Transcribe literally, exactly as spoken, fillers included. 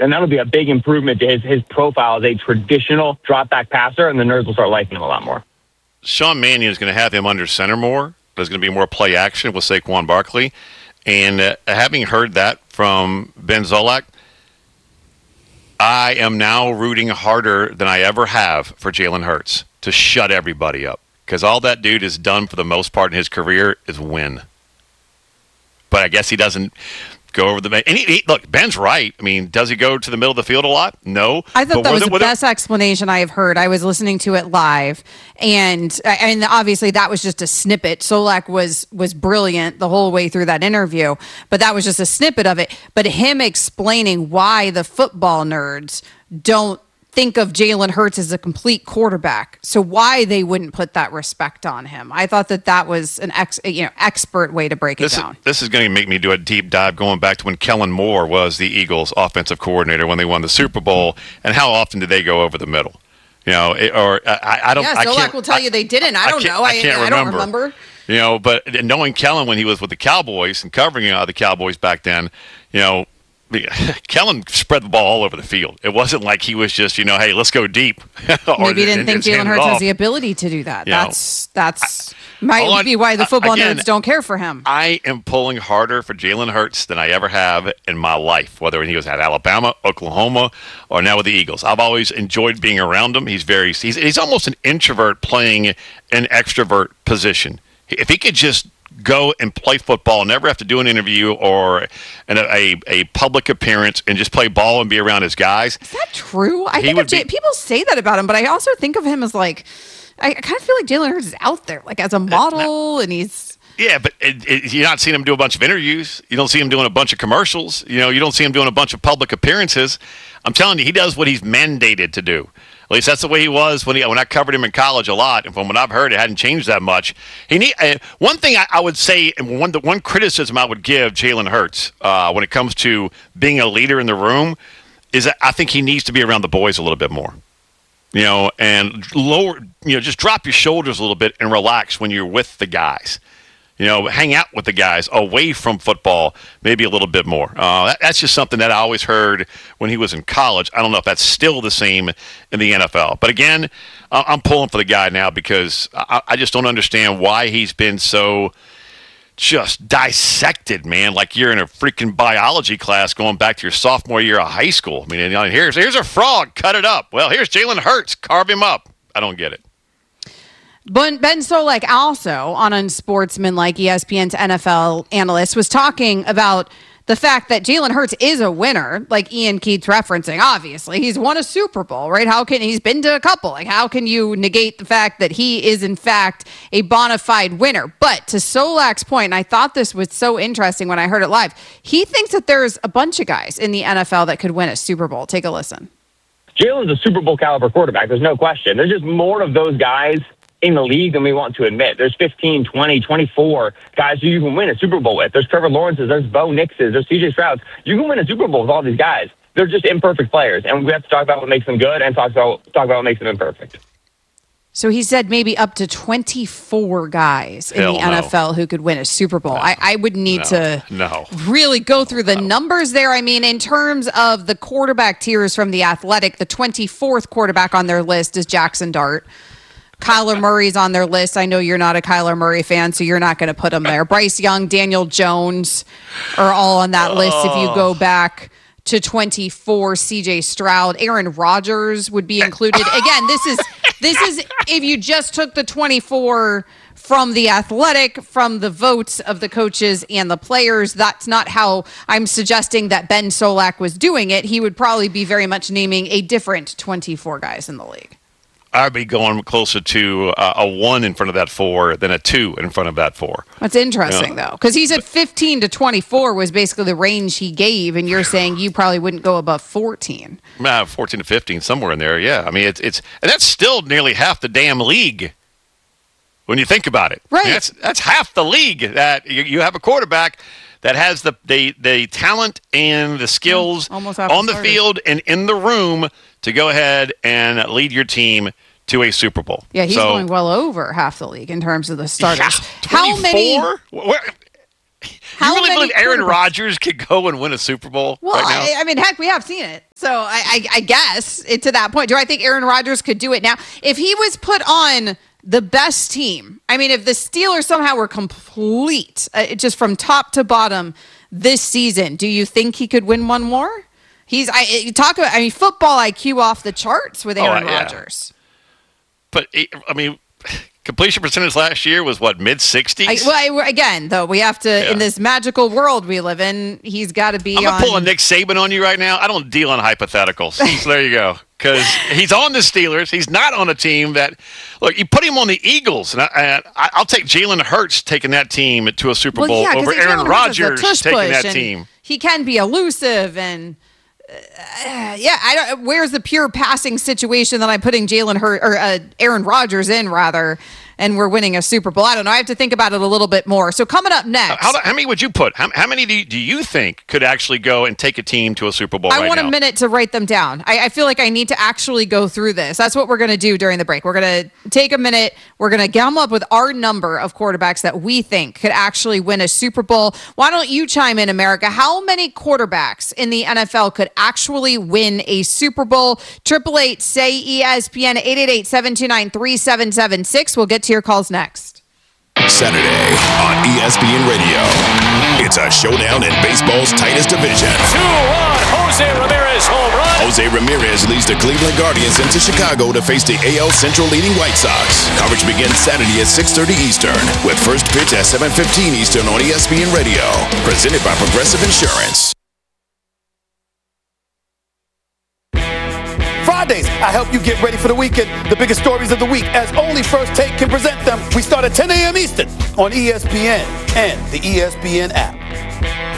then that'll be a big improvement to his, his profile as a traditional drop-back passer, and the Nerds will start liking him a lot more. Sean Mannion is going to have him under center more. There's going to be more play action with Saquon Barkley. And uh, having heard that from Ben Zolak, I am now rooting harder than I ever have for Jalen Hurts to shut everybody up. Because all that dude has done for the most part in his career is win. But I guess he doesn't go over the – and he, he, look, Ben's right. I mean, does he go to the middle of the field a lot? No. I thought but that was it, the best it, explanation I have heard. I was listening to it live, and and obviously that was just a snippet. Solak was was brilliant the whole way through that interview, but that was just a snippet of it. But him explaining why the football nerds don't think of Jalen Hurts as a complete quarterback, so why they wouldn't put that respect on him. I thought that that was an ex, you know, expert way to break it this down. Is, this is going to make me do a deep dive going back to when Kellen Moore was the Eagles' offensive coordinator when they won the Super Bowl, and how often did they go over the middle? You know, it, or I, I don't. Yeah, I Solak can't, will tell I, you they didn't. I, I don't know. I, can't I, remember. I don't remember. You know, but knowing Kellen when he was with the Cowboys and covering uh, the Cowboys back then, you know. Kellen spread the ball all over the field. It wasn't like he was just, you know, hey, let's go deep. Maybe he didn't think Jalen Hurts has the ability to do that. You that's know, that's I, might on, be why the football again, nerds don't care for him. I am pulling harder for Jalen Hurts than I ever have in my life, whether he was at Alabama, Oklahoma, or now with the Eagles. I've always enjoyed being around him. He's very he's, he's almost an introvert playing an extrovert position. If he could just go and play football, never have to do an interview or an, a a public appearance, and just play ball and be around his guys. Is that true? I think of J- be, people say that about him, but I also think of him as like, I, I kind of feel like Jalen Hurts is out there, like as a model, and he's. Yeah, but it, it, you're not seeing him do a bunch of interviews. You don't see him doing a bunch of commercials. You know, you don't see him doing a bunch of public appearances. I'm telling you, he does what he's mandated to do. At least that's the way he was when he when I covered him in college a lot, and from what I've heard, it hadn't changed that much. He need uh, one thing I, I would say, and one the one criticism I would give Jalen Hurts uh, when it comes to being a leader in the room is that I think he needs to be around the boys a little bit more. You know, and lower, you know, just drop your shoulders a little bit and relax when you're with the guys. You know, hang out with the guys away from football maybe a little bit more. Uh, that, that's just something that I always heard when he was in college. I don't know if that's still the same in the N F L. But again, I'm pulling for the guy now because I, I just don't understand why he's been so just dissected, man, like you're in a freaking biology class going back to your sophomore year of high school. I mean, you know, here's, here's a frog, cut it up. Well, here's Jalen Hurts, carve him up. I don't get it. Ben Solak, also on Unsportsmanlike, E S P N's N F L analyst, was talking about the fact that Jalen Hurts is a winner, like Ian Keith's referencing. Obviously, he's won a Super Bowl, right? How can he's been to a couple? Like, how can you negate the fact that he is in fact a bona fide winner? But to Solak's point, and I thought this was so interesting when I heard it live, he thinks that there's a bunch of guys in the N F L that could win a Super Bowl. Take a listen. Jalen's a Super Bowl caliber quarterback. There's no question. There's just more of those guys in the league than we want to admit. There's fifteen, twenty, twenty-four guys who you can win a Super Bowl with. There's Trevor Lawrence's, there's Bo Nix's, there's C J Stroud's. You can win a Super Bowl with all these guys. They're just imperfect players, and we have to talk about what makes them good and talk about talk about what makes them imperfect. So he said maybe up to twenty-four guys in Hell the no. N F L who could win a Super Bowl. No. I, I would need no. to no. really go through the no. numbers there. I mean, in terms of the quarterback tiers from The Athletic, the twenty-fourth quarterback on their list is Jackson Dart. Kyler Murray's on their list. I know you're not a Kyler Murray fan, so you're not going to put him there. Bryce Young, Daniel Jones are all on that list. If you go back to twenty-four, C J Stroud, Aaron Rodgers would be included. Again, this is this is if you just took the twenty-four from The Athletic, from the votes of the coaches and the players. That's not how I'm suggesting that Ben Solak was doing it. He would probably be very much naming a different twenty-four guys in the league. I'd be going closer to uh, a one in front of that four than a two in front of that four. That's interesting, yeah. though, because he said fifteen to twenty-four was basically the range he gave, and you're saying you probably wouldn't go above fourteen. Uh, fourteen to fifteen, somewhere in there, yeah. I mean, it's it's and that's still nearly half the damn league when you think about it. Right. I mean, that's that's half the league that you, you have a quarterback that has the, the, the talent and the skills on the started. field and in the room to go ahead and lead your team to a Super Bowl. Yeah, he's so, going well over half the league in terms of the starters. Yeah, How many? Where, How you really many believe Aaron quarterbacks- Rodgers could go and win a Super Bowl Well, right now? I, I mean, heck, we have seen it. So I, I, I guess it, to that point, do I think Aaron Rodgers could do it now? If he was put on the best team, I mean, if the Steelers somehow were complete, uh, just from top to bottom this season, do you think he could win one more? He's I you talk about I mean football I Q off the charts with Aaron Oh, yeah. Rodgers. But I mean, completion percentage last year was what, mid sixties? Well, I, again, though, we have to Yeah. in this magical world we live in. He's got to be. I'm on, gonna pull a Nick Saban on you right now. I don't deal in hypotheticals. So there you go. Because he's on the Steelers. He's not on a team that. Look, you put him on the Eagles, and, I, and I, I'll take Jalen Hurts taking that team to a Super well, Bowl yeah, 'cause over Jalen Aaron Hurts is a Rodgers tush taking push, that and team. He can be elusive and. Uh, yeah, I don't. Where's the pure passing situation that I'm putting Jalen Hurt or uh, Aaron Rodgers in rather, and we're winning a Super Bowl? I don't know. I have to think about it a little bit more. So coming up next, How, how many would you put? How, how many do you, do you think could actually go and take a team to a Super Bowl I right want now? a minute to write them down. I, I feel like I need to actually go through this. That's what we're going to do during the break. We're going to take a minute. We're going to come up with our number of quarterbacks that we think could actually win a Super Bowl. Why don't you chime in, America? How many quarterbacks in the N F L could actually win a Super Bowl? Triple eight say E S P N eight eight eight, seven two nine, three seven seven six. We'll get to your calls next. Saturday on E S P N Radio. It's a showdown in baseball's tightest division. two one, Jose Ramirez home run. Jose Ramirez leads the Cleveland Guardians into Chicago to face the A L Central leading White Sox. Coverage begins Saturday at six thirty Eastern with first pitch at seven fifteen Eastern on E S P N Radio. Presented by Progressive Insurance. Fridays, I help you get ready for the weekend. The biggest stories of the week, as only First Take can present them. We start at ten a.m. Eastern on E S P N and the E S P N app.